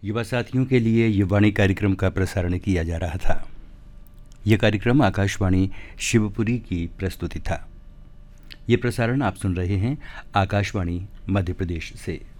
युवा साथियों के लिए युवाणी कार्यक्रम का प्रसारण किया जा रहा था। यह कार्यक्रम आकाशवाणी शिवपुरी की प्रस्तुति था। ये प्रसारण आप सुन रहे हैं आकाशवाणी मध्य प्रदेश से।